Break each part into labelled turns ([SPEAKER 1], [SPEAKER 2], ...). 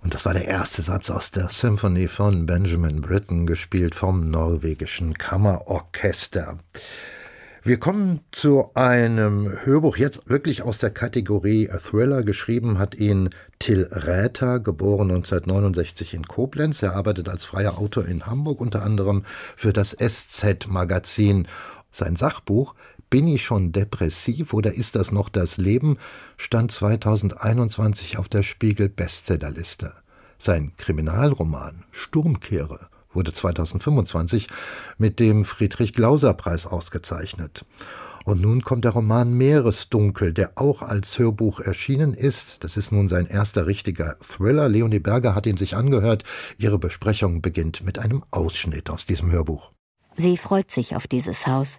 [SPEAKER 1] Und das war der erste Satz aus der Symphonie von Benjamin Britten, gespielt vom norwegischen Kammerorchester. Wir kommen zu einem Hörbuch, jetzt wirklich aus der Kategorie Thriller. Geschrieben hat ihn Till Räther, geboren 1969 in Koblenz. Er arbeitet als freier Autor in Hamburg, unter anderem für das SZ-Magazin. Sein Sachbuch »Bin ich schon depressiv oder ist das noch das Leben?« stand 2021 auf der Spiegel-Bestsellerliste. Sein Kriminalroman »Sturmkehre« wurde 2025 mit dem Friedrich-Glauser-Preis ausgezeichnet. Und nun kommt der Roman »Meeresdunkel«, der auch als Hörbuch erschienen ist. Das ist nun sein erster richtiger Thriller. Leonie Berger hat ihn sich angehört. Ihre Besprechung beginnt mit einem Ausschnitt aus diesem Hörbuch.
[SPEAKER 2] Sie freut sich auf dieses Haus.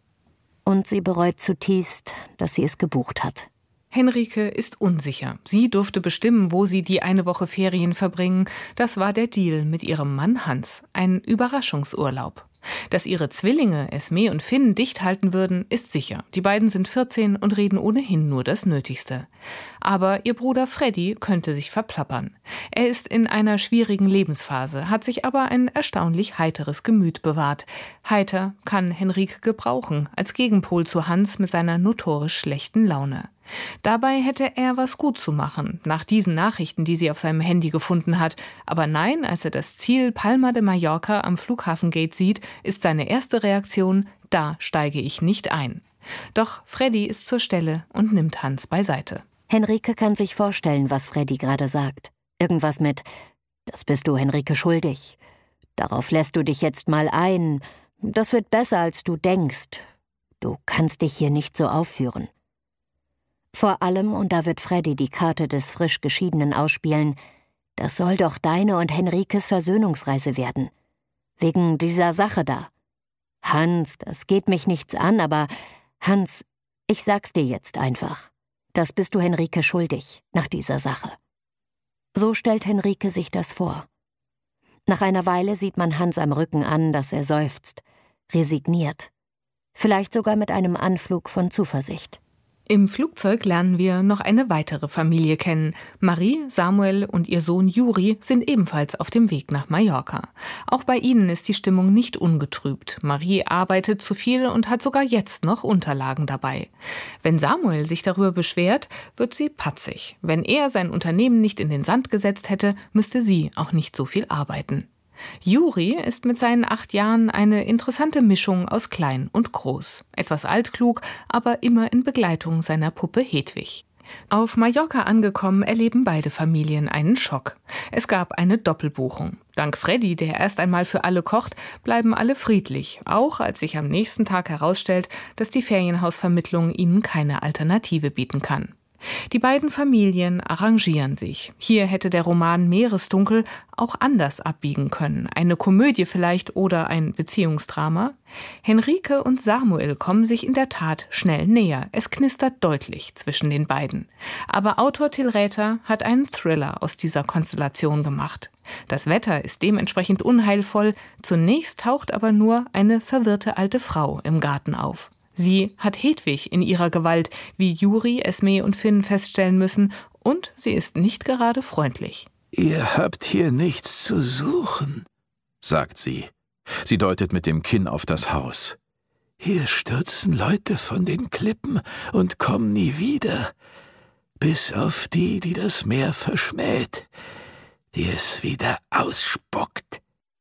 [SPEAKER 2] Und sie bereut zutiefst, dass sie es gebucht hat.
[SPEAKER 3] Henrike ist unsicher. Sie durfte bestimmen, wo sie die eine Woche Ferien verbringen. Das war der Deal mit ihrem Mann Hans. Ein Überraschungsurlaub. Dass ihre Zwillinge Esme und Finn dicht halten würden, ist sicher. Die beiden sind 14 und reden ohnehin nur das Nötigste. Aber ihr Bruder Freddy könnte sich verplappern. Er ist in einer schwierigen Lebensphase, hat sich aber ein erstaunlich heiteres Gemüt bewahrt. Heiter kann Henrike gebrauchen, als Gegenpol zu Hans mit seiner notorisch schlechten Laune. Dabei hätte er was gut zu machen, nach diesen Nachrichten, die sie auf seinem Handy gefunden hat. Aber nein, als er das Ziel Palma de Mallorca am Flughafengate sieht, ist seine erste Reaktion: Da steige ich nicht ein. Doch Freddy ist zur Stelle und nimmt Hans beiseite.
[SPEAKER 2] Henrike kann sich vorstellen, was Freddy gerade sagt. Irgendwas mit: Das bist du Henrike schuldig. Darauf lässt du dich jetzt mal ein. Das wird besser, als du denkst. Du kannst dich hier nicht so aufführen. Vor allem, und da wird Freddy die Karte des frisch Geschiedenen ausspielen, das soll doch deine und Henrikes Versöhnungsreise werden. Wegen dieser Sache da. Hans, das geht mich nichts an, aber Hans, ich sag's dir jetzt einfach. Das bist du Henrike schuldig, nach dieser Sache. So stellt Henrike sich das vor. Nach einer Weile sieht man Hans am Rücken an, dass er seufzt, resigniert. Vielleicht sogar mit einem Anflug von Zuversicht.
[SPEAKER 3] Im Flugzeug lernen wir noch eine weitere Familie kennen. Marie, Samuel und ihr Sohn Juri sind ebenfalls auf dem Weg nach Mallorca. Auch bei ihnen ist die Stimmung nicht ungetrübt. Marie arbeitet zu viel und hat sogar jetzt noch Unterlagen dabei. Wenn Samuel sich darüber beschwert, wird sie patzig. Wenn er sein Unternehmen nicht in den Sand gesetzt hätte, müsste sie auch nicht so viel arbeiten. Juri ist mit seinen 8 Jahren eine interessante Mischung aus klein und groß. Etwas altklug, aber immer in Begleitung seiner Puppe Hedwig. Auf Mallorca angekommen, erleben beide Familien einen Schock. Es gab eine Doppelbuchung. Dank Freddy, der erst einmal für alle kocht, bleiben alle friedlich. Auch als sich am nächsten Tag herausstellt, dass die Ferienhausvermittlung ihnen keine Alternative bieten kann. Die beiden Familien arrangieren sich. Hier hätte der Roman Meeresdunkel auch anders abbiegen können. Eine Komödie vielleicht oder ein Beziehungsdrama. Henrike und Samuel kommen sich in der Tat schnell näher. Es knistert deutlich zwischen den beiden. Aber Autor Till Räther hat einen Thriller aus dieser Konstellation gemacht. Das Wetter ist dementsprechend unheilvoll. Zunächst taucht aber nur eine verwirrte alte Frau im Garten auf. Sie hat Hedwig in ihrer Gewalt, wie Juri, Esme und Finn feststellen müssen, und sie ist nicht gerade freundlich.
[SPEAKER 4] »Ihr habt hier nichts zu suchen«, sagt sie. Sie deutet mit dem Kinn auf das Haus. »Hier stürzen Leute von den Klippen und kommen nie wieder, bis auf die, die das Meer verschmäht, die es wieder ausspuckt.«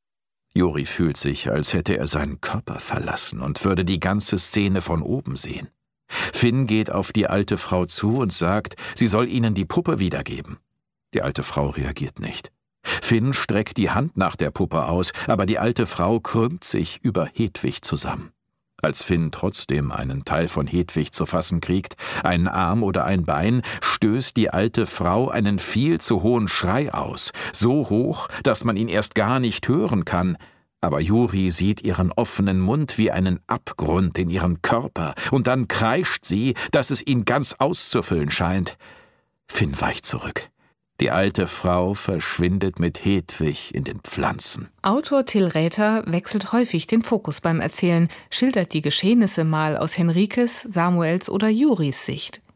[SPEAKER 4] Juri fühlt sich, als hätte er seinen Körper verlassen und würde die ganze Szene von oben sehen. Finn geht auf die alte Frau zu und sagt, sie soll ihnen die Puppe wiedergeben. Die alte Frau reagiert nicht. Finn streckt die Hand nach der Puppe aus, aber die alte Frau krümmt sich über Hedwig zusammen. Als Finn trotzdem einen Teil von Hedwig zu fassen kriegt, einen Arm oder ein Bein, stößt die alte Frau einen viel zu hohen Schrei aus, so hoch, dass man ihn erst gar nicht hören kann. Aber Juri sieht ihren offenen Mund wie einen Abgrund in ihren Körper, und dann kreischt sie, dass es ihn ganz auszufüllen scheint. Finn weicht zurück. Die alte Frau verschwindet mit Hedwig in den Pflanzen.
[SPEAKER 3] Autor Till Räther wechselt häufig den Fokus beim Erzählen, schildert die Geschehnisse mal aus Henrikes, Samuels oder Juris Sicht.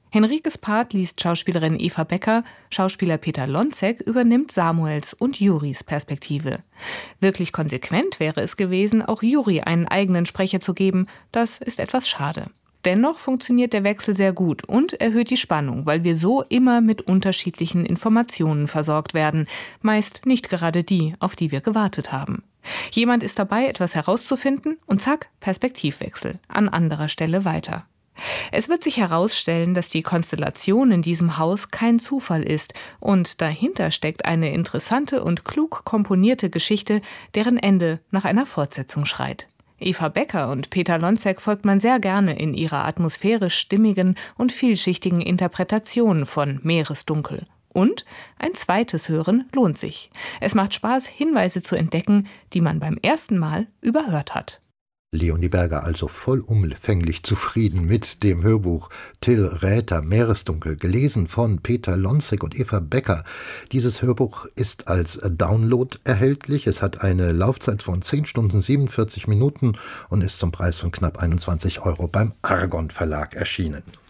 [SPEAKER 3] Henrikes Part liest Schauspielerin Eva Becker, Schauspieler Peter Lonzek übernimmt Samuels und Juris Perspektive. Wirklich konsequent wäre es gewesen, auch Juri einen eigenen Sprecher zu geben. Das ist etwas schade. Dennoch funktioniert der Wechsel sehr gut und erhöht die Spannung, weil wir so immer mit unterschiedlichen Informationen versorgt werden, meist nicht gerade die, auf die wir gewartet haben. Jemand ist dabei, etwas herauszufinden und zack, Perspektivwechsel, an anderer Stelle weiter. Es wird sich herausstellen, dass die Konstellation in diesem Haus kein Zufall ist und dahinter steckt eine interessante und klug komponierte Geschichte, deren Ende nach einer Fortsetzung schreit. Eva Becker und Peter Lonzek folgt man sehr gerne in ihrer atmosphärisch stimmigen und vielschichtigen Interpretation von Meeresdunkel. Und ein zweites Hören lohnt sich. Es macht Spaß, Hinweise zu entdecken, die man beim ersten Mal überhört hat.
[SPEAKER 1] Leonie Berger also vollumfänglich zufrieden mit dem Hörbuch Till Räther Meeresdunkel, gelesen von Peter Lonzek und Eva Becker. Dieses Hörbuch ist als Download erhältlich. Es hat eine Laufzeit von 10 Stunden 47 Minuten und ist zum Preis von knapp 21 € beim Argon Verlag erschienen.